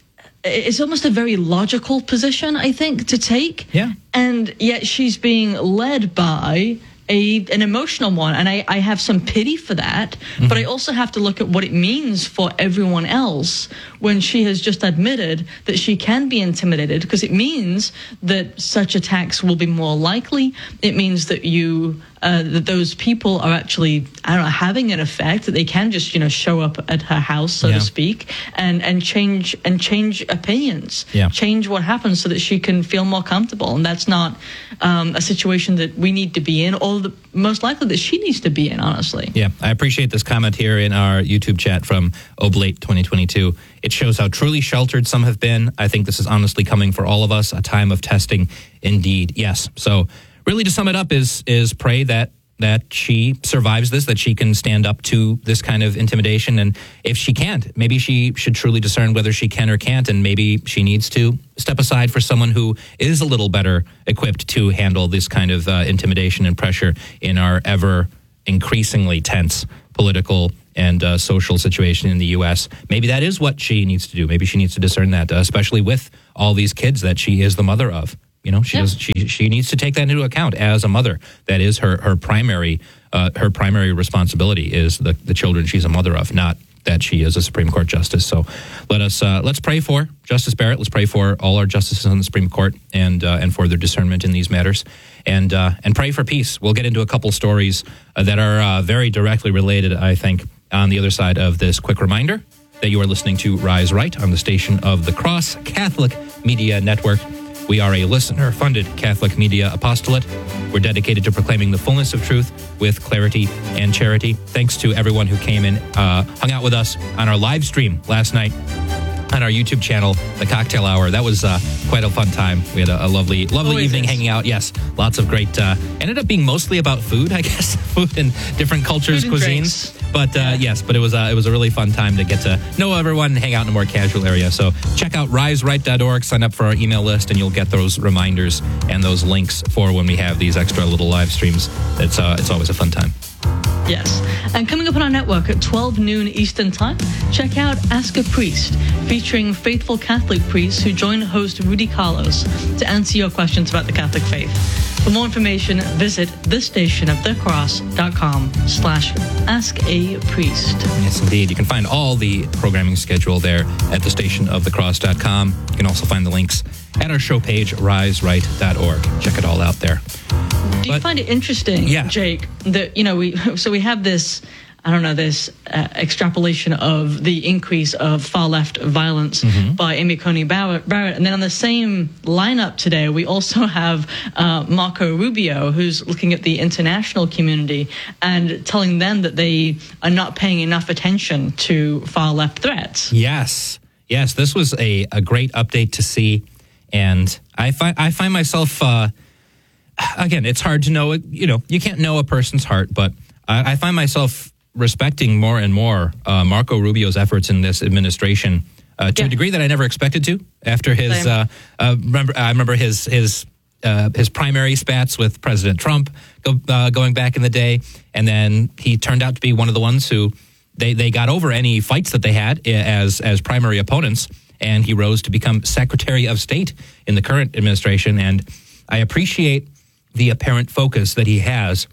it's almost a very logical position, I think, to take. Yeah. And yet she's being led by A, an emotional one, and I, I have some pity for that, mm-hmm. but I also have to look at what it means for everyone else when she has just admitted that she can be intimidated, because it means that such attacks will be more likely. It means that you uh, that those people are actually, I don't know, having an effect, that they can just, you know, show up at her house, so yeah. to speak, and, and change and change opinions, yeah. change what happens so that she can feel more comfortable. And that's not um, a situation that we need to be in, or the most likely that she needs to be in, honestly. Yeah, I appreciate this comment here in our YouTube chat from Oblate twenty twenty-two. It shows how truly sheltered some have been. I think this is honestly coming for all of us, a time of testing indeed. Yes. So really, to sum it up, is is pray that that she survives this, that she can stand up to this kind of intimidation. And if she can't, maybe she should truly discern whether she can or can't, and maybe she needs to step aside for someone who is a little better equipped to handle this kind of uh, intimidation and pressure in our ever increasingly tense political and uh, social situation in the U S. Maybe that is what she needs to do. Maybe she needs to discern that, uh, especially with all these kids that she is the mother of. You know, she yeah. does, she she needs to take that into account as a mother. That is her her primary uh, her primary responsibility is the the children she's a mother of, not that she is a Supreme Court justice. So let us uh, let's pray for Justice Barrett. Let's pray for all our justices on the Supreme Court and uh, and for their discernment in these matters, and uh, and pray for peace. We'll get into a couple stories uh, that are uh, very directly related, I think, on the other side of this quick reminder that you are listening to Rise Right on the station of the Cross Catholic Media Network. We are a listener-funded Catholic media apostolate. We're dedicated to proclaiming the fullness of truth with clarity and charity. Thanks to everyone who came and uh, hung out with us on our live stream last night on our YouTube channel, The Cocktail Hour. That was uh, quite a fun time. We had a, a lovely lovely Always evening is. hanging out. Yes, lots of great... Uh, ended up being mostly about food, I guess. Food and different cultures, Food and cuisines. drinks. But uh, Yeah. yes, but it was uh, it was a really fun time to get to know everyone and hang out in a more casual area. So check out rise right dot org, sign up for our email list, and you'll get those reminders and those links for when we have these extra little live streams. It's uh, it's always a fun time. Yes. And coming up on our network at twelve noon Eastern Time, check out Ask a Priest, featuring faithful Catholic priests who join host Rudy Carlos to answer your questions about the Catholic faith. For more information, visit thestationofthecross.com slash ask a priest. Yes, indeed. You can find all the programming schedule there at the station of the cross dot com. You can also find the links at our show page, rise right dot org. Check it all out there. Do you But- find it interesting, Yeah. Jake, that, you know, we, so we have this, I don't know, this uh, extrapolation of the increase of far-left violence Mm-hmm. by Amy Coney Barrett, Barrett. And then on the same lineup today, we also have uh, Marco Rubio, who's looking at the international community and telling them that they are not paying enough attention to far-left threats. Yes. Yes, this was a, a great update to see. And I, fi- I find myself... Uh, Again, it's hard to know, you know, you can't know a person's heart, but I, I find myself respecting more and more uh, Marco Rubio's efforts in this administration uh, to Yeah. a degree that I never expected to. After his, Same. uh, uh, remember, I remember his his uh, his primary spats with President Trump go, uh, going back in the day, and then he turned out to be one of the ones who they, they got over any fights that they had as as primary opponents, and he rose to become Secretary of State in the current administration, and I appreciate the apparent focus that he has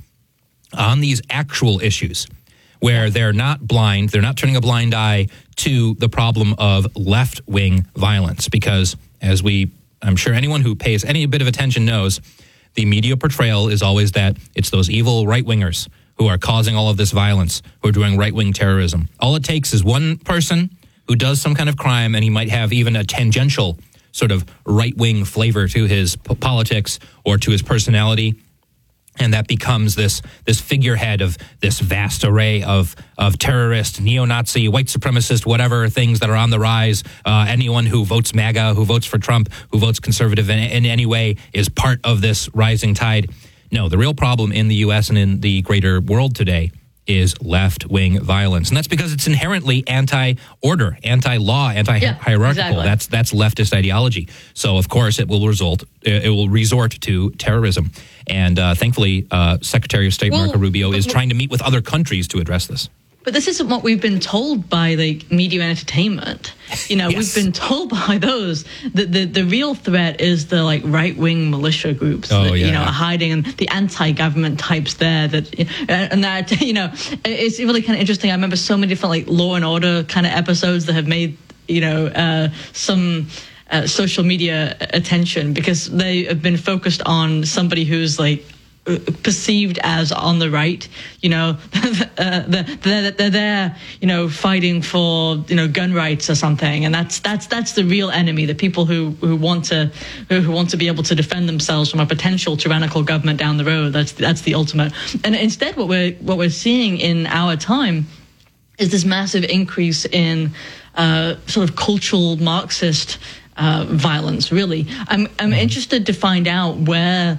on these actual issues where they're not blind, they're not turning a blind eye to the problem of left-wing violence. Because as we, I'm sure anyone who pays any bit of attention knows, the media portrayal is always that it's those evil right-wingers who are causing all of this violence, who are doing right-wing terrorism. All it takes is one person who does some kind of crime, and he might have even a tangential sort of right-wing flavor to his p- politics or to his personality, and that becomes this this figurehead of this vast array of of terrorist, neo-Nazi, white supremacist, whatever things that are on the rise. Uh, anyone who votes MAGA, who votes for Trump, who votes conservative in, in any way is part of this rising tide. No, the real problem in the U S and in the greater world today is left-wing violence. And that's because it's inherently anti-order, anti-law, anti-hierarchical. Yeah, exactly. That's that's leftist ideology. So, of course, it will result, it will resort to terrorism. And uh, thankfully, uh, Secretary of State Well, Marco Rubio is but- trying to meet with other countries to address this. But this isn't what we've been told by like media and entertainment. You know, Yes. we've been told by those that the, the real threat is the like right wing militia groups Oh, that you yeah. know are hiding, and the anti government types there. That and that you know it's really kind of interesting. I remember so many different like Law and Order kind of episodes that have made you know uh, some. Uh, social media attention because they have been focused on somebody who's like perceived as on the right, you know, uh, they're, they're, they're there, you know, fighting for, you know, gun rights or something. And that's that's that's the real enemy, the people who, who want to who, who want to be able to defend themselves from a potential tyrannical government down the road. That's that's the ultimate. And instead what we're what we're seeing in our time is this massive increase in uh, sort of cultural Marxist uh, violence, really. I'm I'm interested to find out where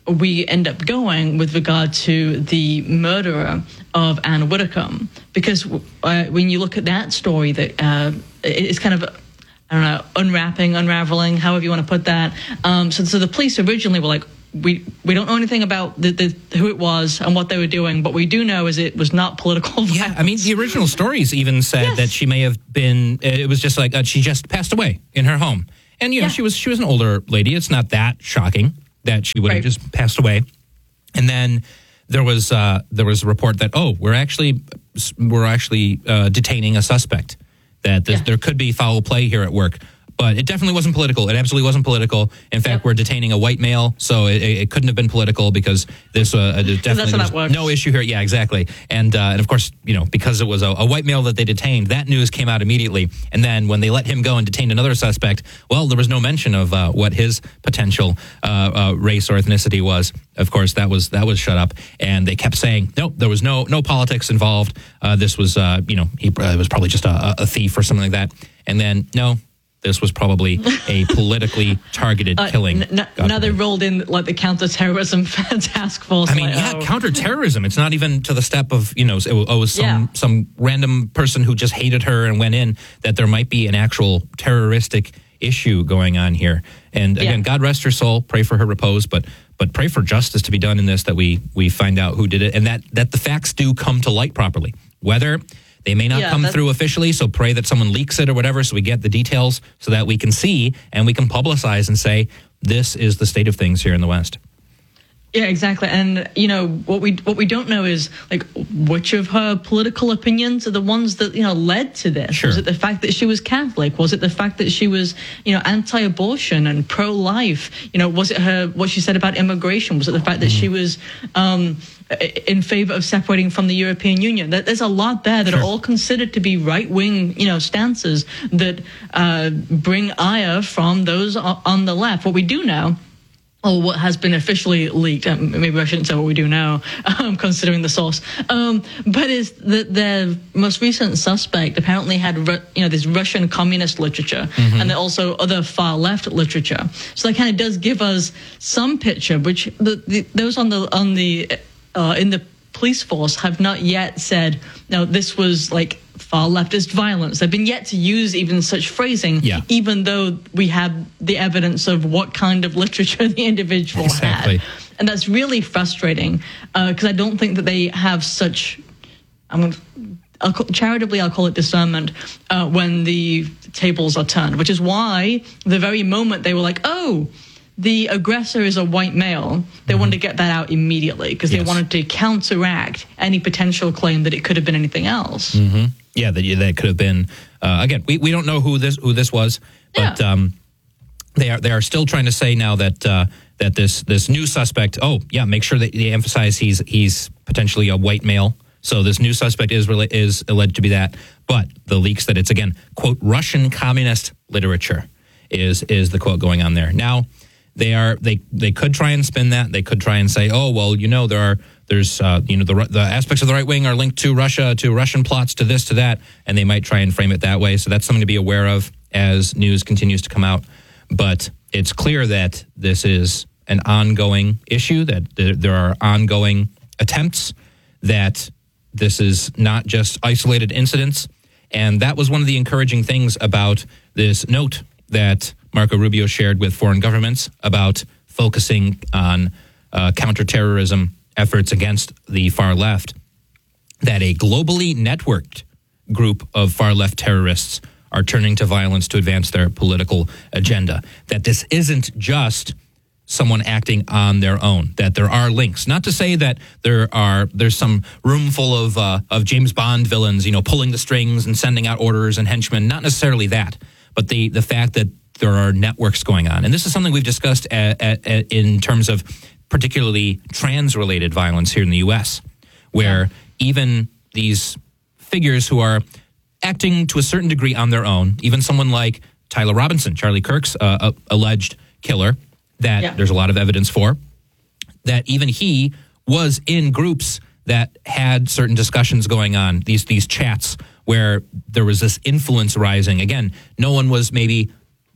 we end up going with regard to the murderer of Anne Widdecombe. Because uh, when you look at that story, that uh, it's kind of, I don't know, unwrapping, unraveling, however you want to put that. Um, so, so the police originally were like, we we don't know anything about the, the, who it was and what they were doing. What we do know is it was not political violence. Yeah, I mean, the original stories even said Yes. that she may have been, it was just like, uh, she just passed away in her home. And, you know, Yeah. she was she was an older lady. It's not that shocking that she would have Right. just passed away. And then there was uh, there was a report that, oh, we're actually, we're actually uh, detaining a suspect, that this, Yeah. there could be foul play here at work. But it definitely wasn't political. It absolutely wasn't political. In fact, Yep. we're detaining a white male, so it, it couldn't have been political because this uh, definitely how that there's works. no issue here. Yeah, exactly. And uh, and of course, you know, because it was a, a white male that they detained, that news came out immediately. And then when they let him go and detained another suspect, well, there was no mention of uh, what his potential uh, uh, race or ethnicity was. Of course, that was that was shut up, and they kept saying, nope, there was no no politics involved. Uh, this was, uh, you know, he uh, was probably just a, a thief or something like that. And then no. This was probably a politically targeted Uh, killing. n- n- now they rolled in like the counterterrorism task force. I mean, like, yeah, oh. counterterrorism. It's not even to the step of, you know, it was, it was some Yeah. some random person who just hated her and went in, that there might be an actual terroristic issue going on here. And again, Yeah. God rest her soul. Pray for her repose, but but pray for justice to be done in this, that we we find out who did it, and that that the facts do come to light properly. Whether they may not Yeah, come that- through officially, so pray that someone leaks it or whatever, so we get the details, so that we can see and we can publicize and say, this is the state of things here in the West. Yeah, exactly. And you know what we what we don't know is like which of her political opinions are the ones that you know led to this. Sure. Was it the fact that she was Catholic? Was it the fact that she was you know anti-abortion and pro-life? You know, was it her what she said about immigration? Was it the fact that she was um, in favor of separating from the European Union? That there's a lot there that Sure. are all considered to be right-wing you know stances that uh, bring ire from those o- on the left. What we do know, or what has been officially leaked, um, maybe I shouldn't say what we do now, um, considering the source, um, but is that the most recent suspect apparently had, Ru- you know, this Russian communist literature, Mm-hmm. and then also other far left literature. So that kind of does give us some picture, which the, the, those on the on the uh, in the police force have not yet said, no, this was like far leftist violence. They've been yet to use even such phrasing, Yeah. even though we have the evidence of what kind of literature the individual Exactly. had. And that's really frustrating because I don't think that they have such, I'm going to, I'll call, charitably, I'll call it discernment uh, when the tables are turned, which is why the very moment they were like, oh, the aggressor is a white male, they wanted to get that out immediately because Yes. they wanted to counteract any potential claim that it could have been anything else. Mm-hmm. Yeah, that that could have been. Uh, again, we, we don't know who this who this was, but Yeah. um, they are they are still trying to say now that uh, that this this new suspect. Oh, yeah, make sure that they emphasize he's he's potentially a white male. So this new suspect is rela- is alleged to be that. But the leaks that it's again quote Russian communist literature is is the quote going on there now. They are they they could try and spin that. They could try and say, oh well, you know there are there's uh, you know the the aspects of the right wing are linked to Russia, to Russian plots, to this, to that, and they might try and frame it that way. So that's something to be aware of as news continues to come out. But it's clear that this is an ongoing issue. That there, there are ongoing attempts. That this is not just isolated incidents, and that was one of the encouraging things about this note that Marco Rubio shared with foreign governments about focusing on uh, counterterrorism efforts against the far left, that a globally networked group of far left terrorists are turning to violence to advance their political agenda, that this isn't just someone acting on their own, that there are links. Not to say that there are there's some room full of uh, of James Bond villains, you know, pulling the strings and sending out orders and henchmen, not necessarily that, but the the fact that there are networks going on. And this is something we've discussed at, at, at, in terms of particularly trans-related violence here in the U S, where even these figures who are acting to a certain degree on their own, even someone like Tyler Robinson, Charlie Kirk's uh, uh, alleged killer, that Yeah. there's a lot of evidence for, that even he was in groups that had certain discussions going on, these these chats where there was this influence rising. Again, no one was maybe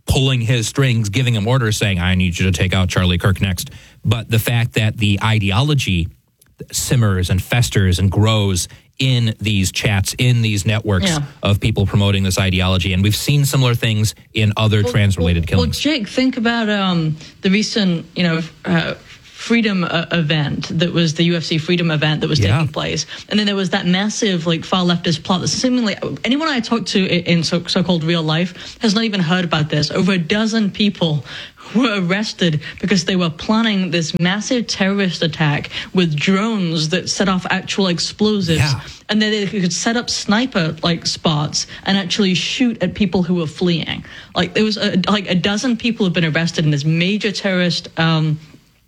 pulling his strings, giving him orders, saying, I need you to take out Charlie Kirk next. But the fact that the ideology simmers and festers and grows in these chats, in these networks yeah. of people promoting this ideology. And we've seen similar things in other well, trans-related well, killings. Well, Jake, think about um, the recent, you know, uh, Freedom uh, event that was the U F C Freedom event that was Yeah. taking place. And then there was that massive, like, far leftist plot that seemingly anyone I talked to in so, so-called real life has not even heard about this. Over a dozen people were arrested because they were planning this massive terrorist attack with drones that set off actual explosives. Yeah. And then they could set up sniper like spots and actually shoot at people who were fleeing. Like there was a, like a dozen people have been arrested in this major terrorist um,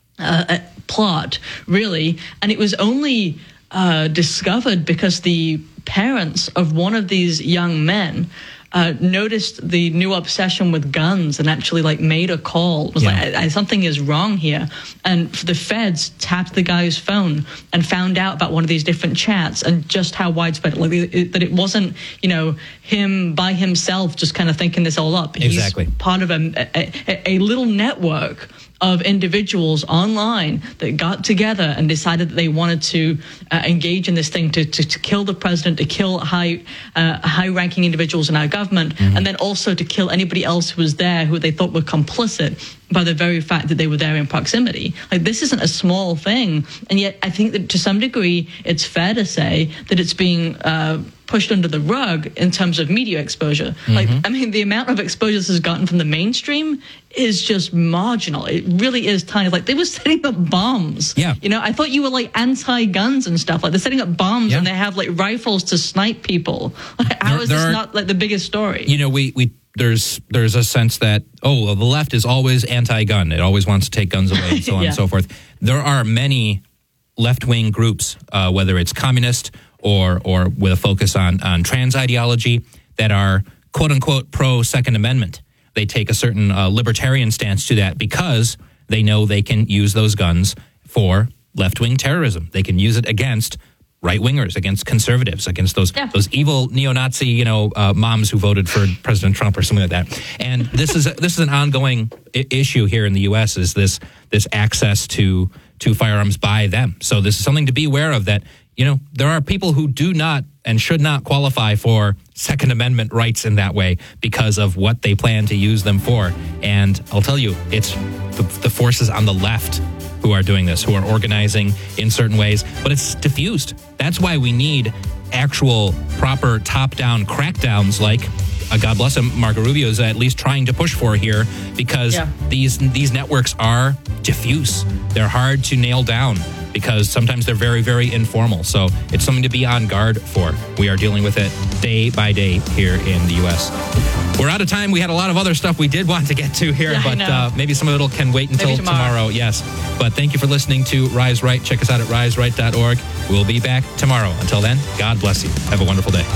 uh, plot, really. And it was only uh, discovered because the parents of one of these young men Uh, noticed the new obsession with guns and actually like made a call. It was Yeah. like, I, I, something is wrong here. And the feds tapped the guy's phone and found out about one of these different chats and just how widespread, like it, that it wasn't, you know, him by himself just kind of thinking this all up. Exactly. He's part of a, a, a little network of individuals online that got together and decided that they wanted to uh, engage in this thing to, to, to kill the president, to kill high uh, high-ranking individuals in our government, mm-hmm. and then also to kill anybody else who was there who they thought were complicit by the very fact that they were there in proximity. Like, this isn't a small thing, and yet I think that to some degree it's fair to say that it's being uh, pushed under the rug in terms of media exposure. Mm-hmm. Like, I mean, the amount of exposure this has gotten from the mainstream is just marginal. It really is tiny. Like, they were setting up bombs. Yeah. You know, I thought you were like anti-guns and stuff. Like, they're setting up bombs yeah. and they have like rifles to snipe people. Like, how there, is there this are, not like the biggest story? You know, we, we there's there's a sense that, oh, well, the left is always anti-gun. It always wants to take guns away and so on yeah. and so forth. There are many left-wing groups, uh, whether it's communist or or with a focus on, on trans ideology, that are quote-unquote pro-Second Amendment. They take a certain uh, libertarian stance to that because they know they can use those guns for left-wing terrorism. They can use it against right-wingers, against conservatives, against those yeah. those evil neo-Nazi, you know, uh, moms who voted for President Trump or something like that. And this is a, this is an ongoing I- issue here in the U S is this this access to to firearms by them. So this is something to be aware of, that, you know, there are people who do not and should not qualify for Second Amendment rights in that way because of what they plan to use them for. And I'll tell you, it's the, the forces on the left who are doing this, who are organizing in certain ways, but it's diffused. That's why we need actual proper top-down crackdowns like, uh, God bless him, Marco Rubio is at least trying to push for here, because yeah. these these networks are diffuse. They're hard to nail down because sometimes they're very, very informal. So it's something to be on guard for. We are dealing with it day by day here in the U S. We're out of time. We had a lot of other stuff we did want to get to here, yeah, but uh, maybe some of it can wait until maybe tomorrow. tomorrow. Yes. But thank you for listening to Rise Right. Check us out at rise right dot org. We'll be back tomorrow. Until then, God bless you. Have a wonderful day.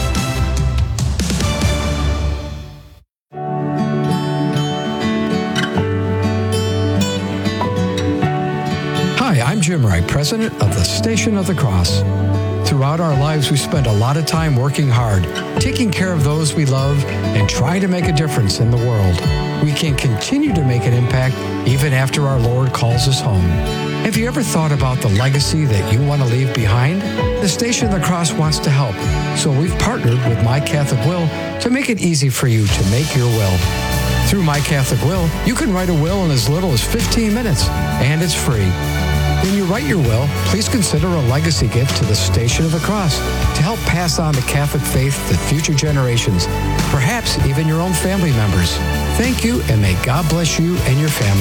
Hi, I'm Jim Wright, president of the Station of the Cross. Throughout our lives, we spend a lot of time working hard, taking care of those we love, and trying to make a difference in the world. We can continue to make an impact even after our Lord calls us home. Have you ever thought about the legacy that you want to leave behind? The Station of the Cross wants to help, so we've partnered with My Catholic Will to make it easy for you to make your will. Through My Catholic Will, you can write a will in as little as fifteen minutes, and it's free. When you write your will, please consider a legacy gift to the Station of the Cross to help pass on the Catholic faith to future generations, perhaps even your own family members. Thank you, and may God bless you and your family.